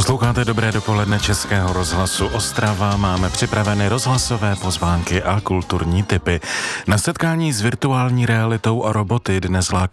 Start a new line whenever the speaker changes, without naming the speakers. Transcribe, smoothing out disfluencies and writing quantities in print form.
Posloucháte Dobré dopoledne Českého rozhlasu Ostrava. Máme připraveny rozhlasové pozvánky a kulturní tipy. Na setkání s virtuální realitou a roboty dnes